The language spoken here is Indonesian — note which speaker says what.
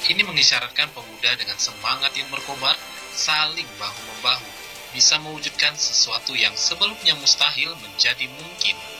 Speaker 1: Ini mengisyaratkan pemuda dengan semangat yang berkobar, saling bahu-membahu, bisa mewujudkan sesuatu yang sebelumnya mustahil menjadi mungkin.